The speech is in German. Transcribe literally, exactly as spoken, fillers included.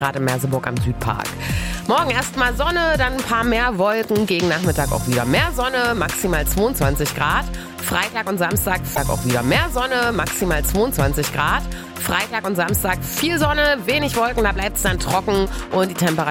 Gerade in Merseburg am Südpark. Morgen erstmal Sonne, dann ein paar mehr Wolken, gegen Nachmittag auch wieder mehr Sonne, maximal zweiundzwanzig Grad. Freitag und Samstag auch wieder mehr Sonne, maximal zweiundzwanzig Grad. Freitag und Samstag viel Sonne, wenig Wolken, da bleibt es dann trocken und die Temperatur